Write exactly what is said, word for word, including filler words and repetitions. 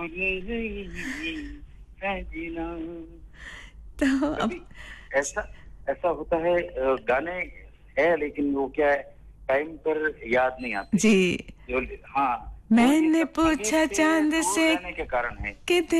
सजना। तो अब कभी ऐसा ऐसा होता है, अ, गाने है लेकिन वो क्या है, टाइम पर याद नहीं आते। जी, जो हाँ, वो ये मैंने सब संगीत पूछा से चाँद दूर से रहने के कारण है। कि